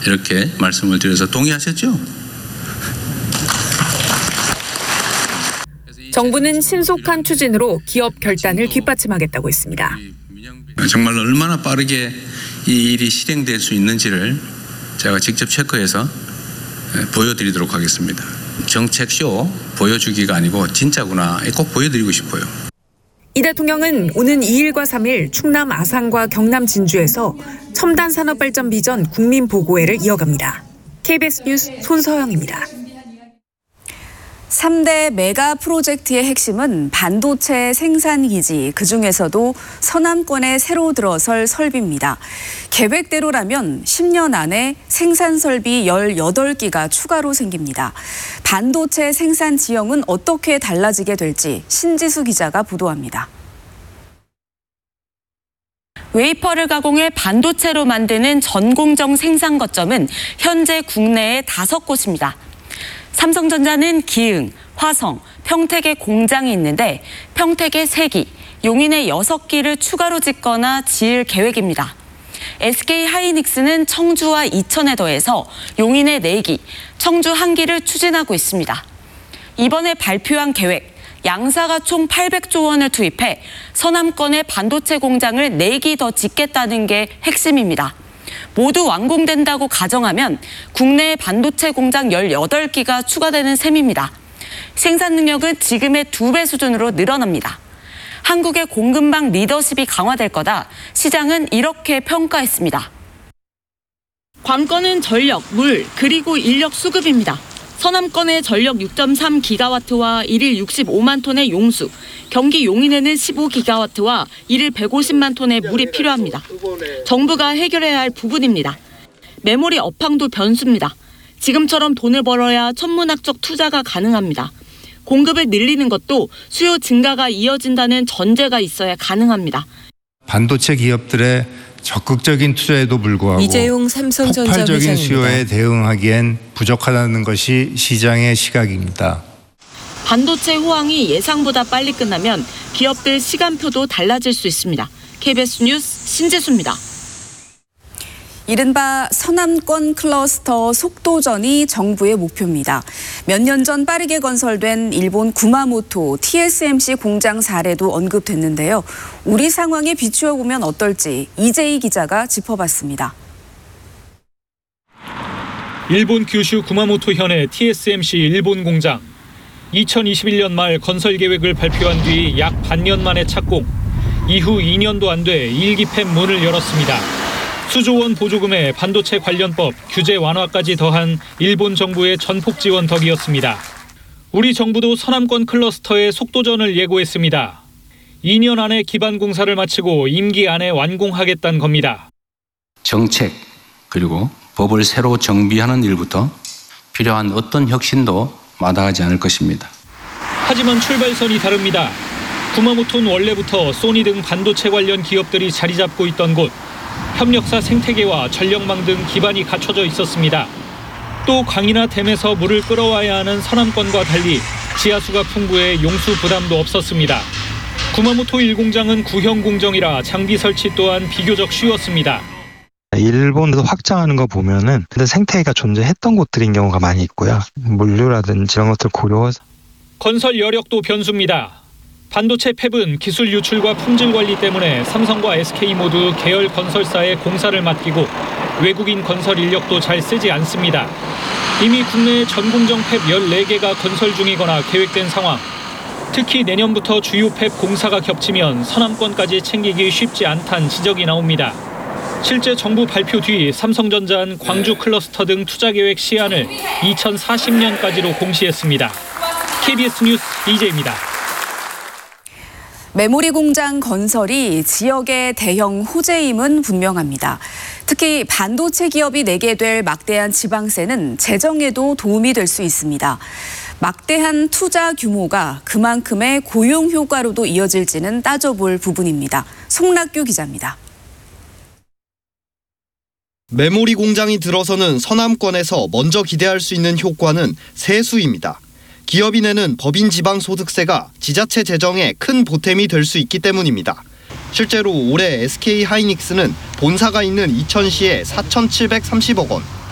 이렇게 말씀을 드려서 동의하셨죠? 정부는 신속한 추진으로 기업 결단을 뒷받침하겠다고 했습니다. 정말 얼마나 빠르게 이 일이 실행될 수 있는지를 제가 직접 체크해서 보여드리도록 하겠습니다. 정책쇼 보여주기가 아니고 진짜구나 꼭 보여드리고 싶어요. 이 대통령은 오는 2일과 3일 충남 아산과 경남 진주에서 첨단 산업 발전 비전 국민 보고회를 이어갑니다. KBS 뉴스 손서영입니다. 3대 메가 프로젝트의 핵심은 반도체 생산 기지, 그중에서도 서남권에 새로 들어설 설비입니다. 계획대로라면 10년 안에 생산 설비 18기가 추가로 생깁니다. 반도체 생산 지형은 어떻게 달라지게 될지 신지수 기자가 보도합니다. 웨이퍼를 가공해 반도체로 만드는 전공정 생산 거점은 현재 국내에 5곳입니다. 삼성전자는 기흥, 화성, 평택에 공장이 있는데 평택에 3기, 용인에 6기를 추가로 짓거나 지을 계획입니다. SK하이닉스는 청주와 이천에 더해서 용인에 4기, 청주 1기를 추진하고 있습니다. 이번에 발표한 계획, 양사가 총 800조 원을 투입해 서남권에 반도체 공장을 4기 더 짓겠다는 게 핵심입니다. 모두 완공된다고 가정하면 국내 반도체 공장 18기가 추가되는 셈입니다. 생산 능력은 지금의 2배 수준으로 늘어납니다. 한국의 공급망 리더십이 강화될 거다. 시장은 이렇게 평가했습니다. 관건은 전력, 물, 그리고 인력 수급입니다. 서남권의 전력 6.3기가와트와 1일 65만 톤의 용수, 경기 용인에는 15기가와트와 1일 150만 톤의 물이 필요합니다. 정부가 해결해야 할 부분입니다. 메모리 업황도 변수입니다. 지금처럼 돈을 벌어야 천문학적 투자가 가능합니다. 공급을 늘리는 것도 수요 증가가 이어진다는 전제가 있어야 가능합니다. 반도체 기업들의 적극적인 투자에도 불구하고 이재용 삼성전자 폭발적인 회장입니다. 수요에 대응하기엔 부족하다는 것이 시장의 시각입니다. 반도체 호황이 예상보다 빨리 끝나면 기업들 시간표도 달라질 수 있습니다. KBS 뉴스 신재수입니다. 이른바 서남권 클러스터 속도전이 정부의 목표입니다. 몇 년 전 빠르게 건설된 일본 구마모토 TSMC 공장 사례도 언급됐는데요. 우리 상황에 비추어 보면 어떨지 이재희 기자가 짚어봤습니다. 일본 규슈 구마모토 현의 TSMC 일본 공장. 2021년 말 건설 계획을 발표한 뒤 약 반년 만에 착공. 이후 2년도 안 돼 1기 팹 문을 열었습니다. 수조 원 보조금에 반도체 관련법, 규제 완화까지 더한 일본 정부의 전폭 지원 덕이었습니다. 우리 정부도 서남권 클러스터의 속도전을 예고했습니다. 2년 안에 기반 공사를 마치고 임기 안에 완공하겠다는 겁니다. 정책 그리고 법을 새로 정비하는 일부터 필요한 어떤 혁신도 마다하지 않을 것입니다. 하지만 출발선이 다릅니다. 구마모토는 원래부터 소니 등 반도체 관련 기업들이 자리 잡고 있던 곳. 협력사 생태계와 전력망 등 기반이 갖춰져 있었습니다. 또 강이나 댐에서 물을 끌어와야 하는 서남권과 달리 지하수가 풍부해 용수 부담도 없었습니다. 구마모토 1공장은 구형 공정이라 장비 설치 또한 비교적 쉬웠습니다. 일본에서 확장하는 거 보면은 근데 생태계가 존재했던 곳들인 경우가 많이 있고요. 물류라든지 이런 것들 고려해서. 건설 여력도 변수입니다. 반도체 팹은 기술 유출과 품질 관리 때문에 삼성과 SK 모두 계열 건설사에 공사를 맡기고 외국인 건설 인력도 잘 쓰지 않습니다. 이미 국내에 전공정 팹 14개가 건설 중이거나 계획된 상황. 특히 내년부터 주요 팹 공사가 겹치면 서남권까지 챙기기 쉽지 않다는 지적이 나옵니다. 실제 정부 발표 뒤 삼성전자는 광주 클러스터 등 투자 계획 시한을 2040년까지로 공시했습니다. KBS 뉴스 이재입니다. 메모리 공장 건설이 지역의 대형 호재임은 분명합니다. 특히 반도체 기업이 내게 될 막대한 지방세는 재정에도 도움이 될 수 있습니다. 막대한 투자 규모가 그만큼의 고용 효과로도 이어질지는 따져볼 부분입니다. 송락규 기자입니다. 메모리 공장이 들어서는 서남권에서 먼저 기대할 수 있는 효과는 세수입니다. 기업이 내는 법인 지방소득세가 지자체 재정에 큰 보탬이 될 수 있기 때문입니다. 실제로 올해 SK하이닉스는 본사가 있는 이천시에 4,730억 원,